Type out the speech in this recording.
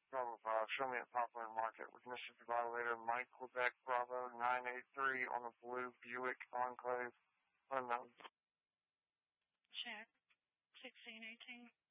Bravo 5, show me at Poplar Market with Mississippi Violator Mike Quebec Bravo 983 on the blue Buick Enclave unknown. Check. 1618.